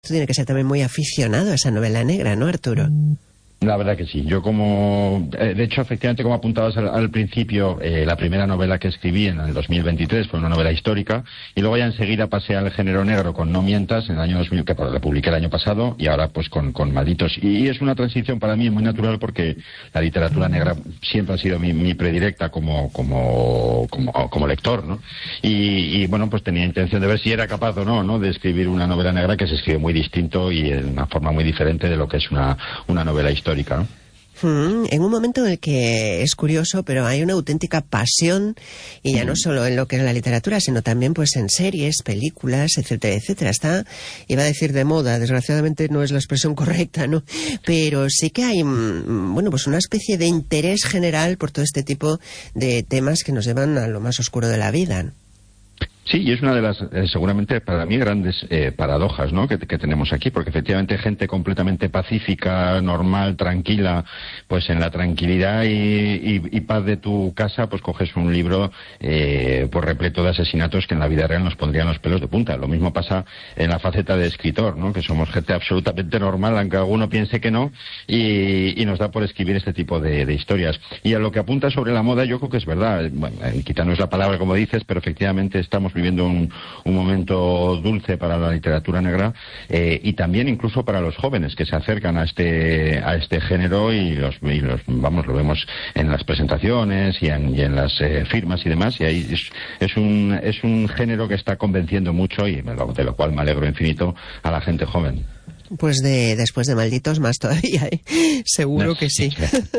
esto tiene que ser también muy aficionado a esa novela negra, ¿no, Arturo? La verdad que sí. Yo de hecho, efectivamente, como apuntabas al principio, la primera novela que escribí en el 2023 fue una novela histórica, y luego ya enseguida pasé al género negro con No mientas, en el año 2000, que la publiqué el año pasado, y ahora pues con Malditos. Y es una transición para mí muy natural, porque la literatura negra siempre ha sido mi predilecta como lector, ¿no? Y bueno, pues tenía intención de ver si era capaz o no de escribir una novela negra que se escribe muy distinto y en una forma muy diferente de lo que es una novela histórica, ¿no? En un momento en el que es curioso, pero hay una auténtica pasión, y ya no solo en lo que es la literatura, sino también pues en series, películas, etcétera, etcétera. Está, iba a decir de moda, desgraciadamente no es la expresión correcta, ¿no? Pero sí que hay, bueno, pues una especie de interés general por todo este tipo de temas que nos llevan a lo más oscuro de la vida. Sí, y es una de las, seguramente para mí, grandes paradojas, ¿no?, que tenemos aquí, porque efectivamente gente completamente pacífica, normal, tranquila, pues en la tranquilidad y paz de tu casa, pues coges un libro pues repleto de asesinatos que en la vida real nos pondrían los pelos de punta. Lo mismo pasa en la faceta de escritor, ¿no?, que somos gente absolutamente normal, aunque alguno piense que no, y nos da por escribir este tipo de historias. Y a lo que apunta sobre la moda, yo creo que es verdad. Bueno, quizá no es la palabra como dices, pero efectivamente estamos viviendo un momento dulce para la literatura negra, y también incluso para los jóvenes que se acercan a este género, y lo vemos en las presentaciones y en las firmas y demás, y ahí es un género que está convenciendo mucho, y de lo cual me alegro infinito, a la gente joven. Pues después de Malditos más todavía, ¿eh? Seguro que sí.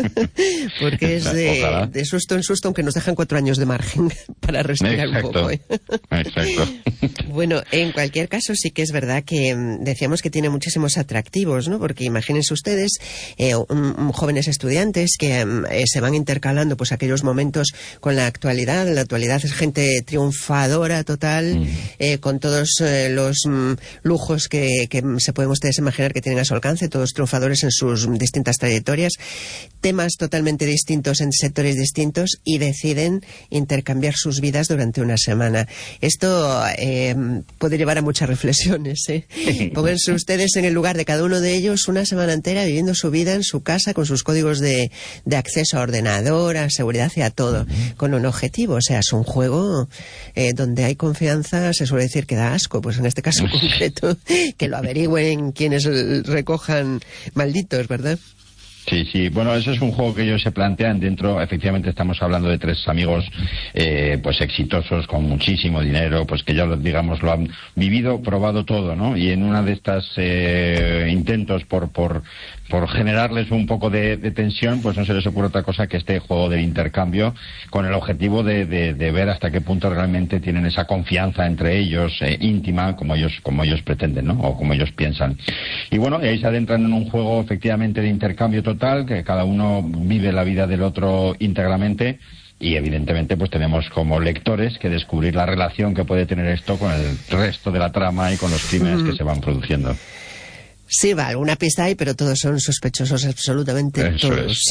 Porque es de susto en susto, aunque nos dejan 4 años de margen para respirar un poco, ¿eh? Exacto. Bueno, en cualquier caso sí que es verdad que decíamos que tiene muchísimos atractivos, ¿no? Porque imagínense ustedes jóvenes estudiantes que se van intercalando pues aquellos momentos con la actualidad. La actualidad es gente triunfadora total, con todos los lujos que se pueden ustedes imaginar que tienen a su alcance, todos triunfadores en sus distintas trayectorias, temas totalmente distintos en sectores distintos, y deciden intercambiar sus vidas durante una semana. Esto puede llevar a muchas reflexiones, ¿eh? Pónganse ustedes en el lugar de cada uno de ellos una semana entera viviendo su vida en su casa con sus códigos de acceso a ordenador, a seguridad y a todo, con un objetivo. O sea, es un juego donde hay confianza, se suele decir que da asco, pues en este caso concreto, que lo averigüen quienes recojan Malditos, ¿verdad? Sí. Bueno, eso es un juego que ellos se plantean dentro. Efectivamente, estamos hablando de 3 amigos pues exitosos, con muchísimo dinero, pues que ya digamos lo han vivido, probado todo, ¿no? Y en una de estas intentos por generarles un poco de tensión, pues no se les ocurre otra cosa que este juego del intercambio, con el objetivo de ver hasta qué punto realmente tienen esa confianza entre ellos, íntima, como ellos pretenden, ¿no?, o como ellos piensan. Y bueno, y ahí se adentran en un juego efectivamente de intercambio total, que cada uno vive la vida del otro íntegramente, y evidentemente pues tenemos como lectores que descubrir la relación que puede tener esto con el resto de la trama y con los crímenes que se van produciendo. Sí, va, alguna pista hay, pero todos son sospechosos, absolutamente eso todos.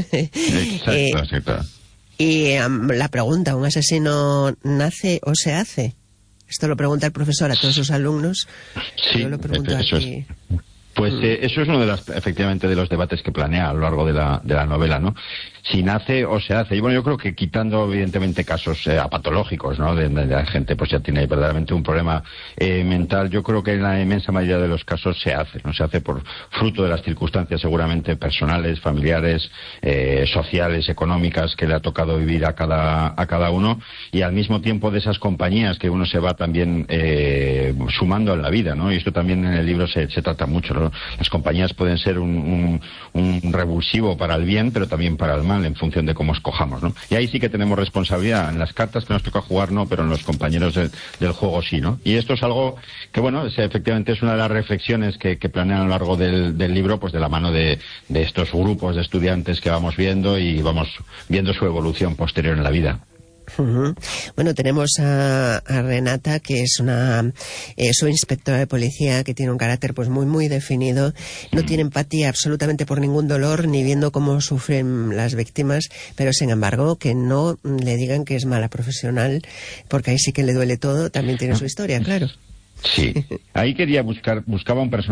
Exacto. Y la pregunta, ¿un asesino nace o se hace? Esto lo pregunta el profesor a todos sus alumnos. Sí, yo lo pregunto eso aquí. Pues eso es uno efectivamente de los debates que planea a lo largo de la novela, ¿no? Si nace o se hace. Y bueno, yo creo que quitando evidentemente casos apatológicos, ¿no?, de la gente pues ya tiene verdaderamente un problema mental, yo creo que en la inmensa mayoría de los casos se hace, ¿no? Se hace por fruto de las circunstancias seguramente personales, familiares, sociales, económicas que le ha tocado vivir a cada uno, y al mismo tiempo de esas compañías que uno se va también sumando en la vida, ¿no? Y esto también en el libro se trata mucho, ¿no? Las compañías pueden ser un revulsivo para el bien, pero también para el mal, en función de cómo escojamos, ¿no? Y ahí sí que tenemos responsabilidad. En las cartas que nos toca jugar no, pero en los compañeros del juego sí, ¿no? Y esto es algo que, bueno, efectivamente es una de las reflexiones que planean a lo largo del libro, pues de la mano de estos grupos de estudiantes que vamos viendo, y vamos viendo su evolución posterior en la vida. Bueno, tenemos a Renata, que es su inspectora de policía, que tiene un carácter pues muy muy definido, no tiene empatía absolutamente por ningún dolor, ni viendo cómo sufren las víctimas, pero sin embargo que no le digan que es mala profesional, porque ahí sí que le duele todo, también tiene su historia, claro. Sí, ahí buscaba un personaje